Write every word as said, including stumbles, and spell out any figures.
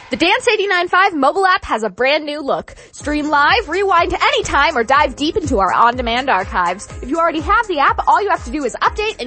The Dance eighty-nine point five mobile app has a brand new look. Stream live, rewind to any time, or dive deep into our on-demand archives. If you already have the app, all you have to do is update and